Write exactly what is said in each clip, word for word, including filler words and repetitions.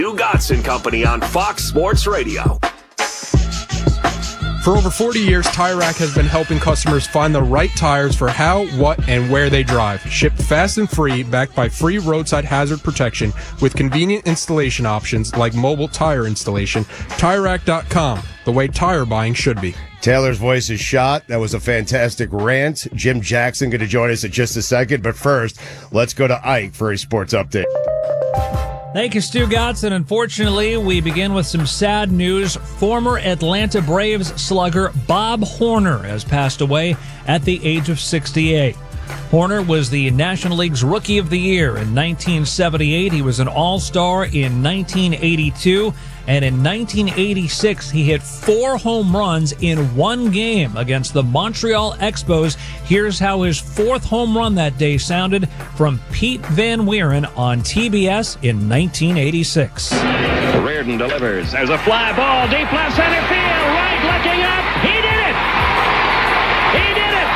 Stu Gotson Company on Fox Sports Radio. For over forty years, Tire Rack has been helping customers find the right tires for how, what, and where they drive. Shipped fast and free, backed by free roadside hazard protection with convenient installation options like mobile tire installation. Tire Rack dot com, the way tire buying should be. Taylor's voice is shot. That was a fantastic rant. Jim Jackson going to join us in just a second. But first, let's go to Ike for a sports update. Thank you, Stu Gotson. Unfortunately, we begin with some sad news. Former Atlanta Braves slugger Bob Horner has passed away at the age of sixty-eight. Horner was the National League's Rookie of the Year in nineteen seventy-eight. He was an All-Star in nineteen eighty-two. And in nineteen eighty-six, he hit four home runs in one game against the Montreal Expos. Here's how his fourth home run that day sounded from Pete Van Wieren on T B S in nineteen eighty-six. Reardon delivers. There's a fly ball deep left center field. Right looking up. He did it. He did it.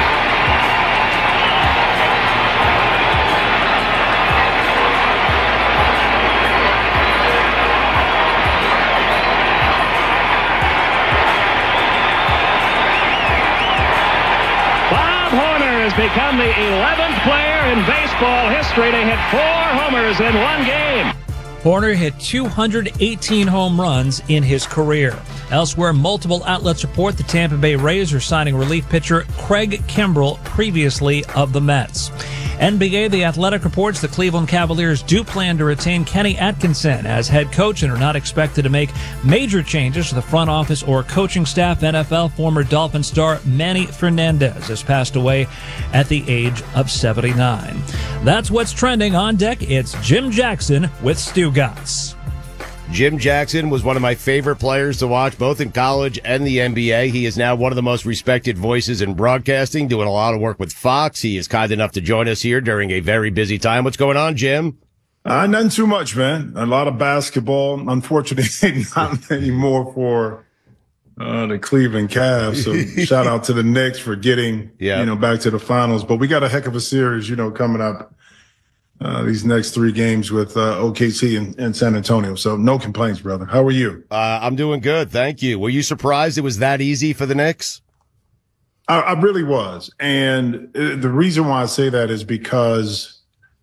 Bob Horner has become the eleventh player in baseball history to hit four homers in one game. Horner hit two hundred eighteen home runs in his career. Elsewhere, multiple outlets report the Tampa Bay Rays are signing relief pitcher Craig Kimbrell, previously of the Mets. N B A The Athletic reports the Cleveland Cavaliers do plan to retain Kenny Atkinson as head coach and are not expected to make major changes to the front office or coaching staff. N F L former Dolphin star Manny Fernandez has passed away at the age of seventy-nine. That's what's trending. On deck, it's Jim Jackson with Stu Gotts. Jim Jackson was one of my favorite players to watch, both in college and the N B A. He is now one of the most respected voices in broadcasting, doing a lot of work with Fox. He is kind enough to join us here during a very busy time. What's going on, Jim? Uh, nothing too much, man. A lot of basketball. Unfortunately, not anymore for uh, the Cleveland Cavs. So shout out to the Knicks for getting, yeah. you know, back to the finals. But we got a heck of a series, you know, coming up. Uh, these next three games with uh, O K C and, and San Antonio. So no complaints, brother. How are you? Uh, I'm doing good. Thank you. Were you surprised it was that easy for the Knicks? I, I really was. And uh, the reason why I say that is because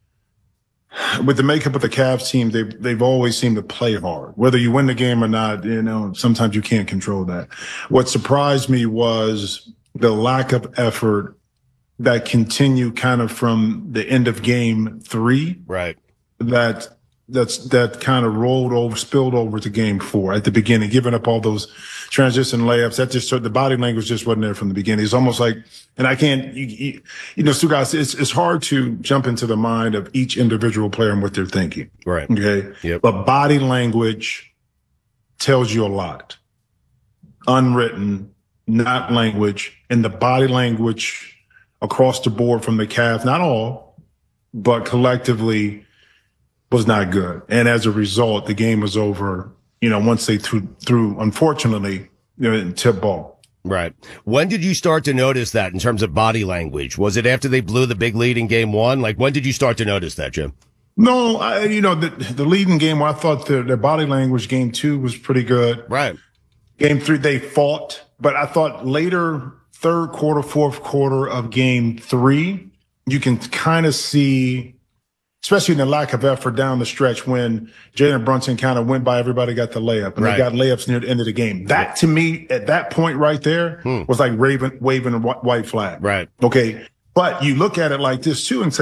with the makeup of the Cavs team, they've, they've always seemed to play hard. Whether you win the game or not, you know, sometimes you can't control that. What surprised me was the lack of effort that continue kind of from the end of game three. Right. That that's that kind of rolled over, spilled over to game four at the beginning, giving up all those transition layups. That just, the body language just wasn't there from the beginning. It's almost like, and I can't, you, you, you know, Stu, guys, it's, it's hard to jump into the mind of each individual player and what they're thinking. Right. Okay. Yep. But body language tells you a lot. Unwritten, not language, and the body language across the board from the Cavs, not all, but collectively was not good. And as a result, the game was over, you know, once they threw, threw unfortunately, you know, tip ball. Right. When did you start to notice that in terms of body language? Was it after they blew the big lead in game one? Like, when did you start to notice that, Jim? No, I, you know, the, the lead in game one, I thought their, their body language, game two was pretty good. Right. Game three, they fought, but I thought later, third quarter, fourth quarter of game three, you can kind of see, especially in the lack of effort down the stretch when Jalen Brunson kind of went by everybody, got the layup, and right. they got layups near the end of the game. That, to me, at that point right there, hmm. was like Raven, waving a white flag. Right. Okay. But you look at it like this, too, and say,